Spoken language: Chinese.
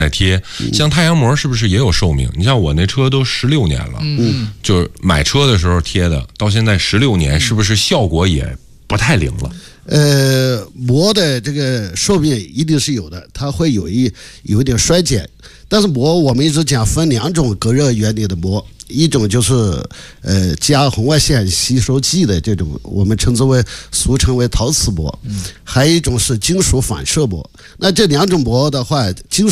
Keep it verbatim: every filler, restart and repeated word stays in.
再贴。像太阳膜是不是也有寿命？你像我那车都十六年了，嗯，就是买车的时候贴的，到现在十六年，是不是效果也不太灵了？ 呃，膜的这个寿命一定是有的，它会有一有一点衰减。但是膜我们一直讲分两种隔热原理的膜，一种就是呃加红外线吸收剂的这种，我们称之为俗称为陶瓷膜，还有一种是金属反射膜。那这两种膜的话，金属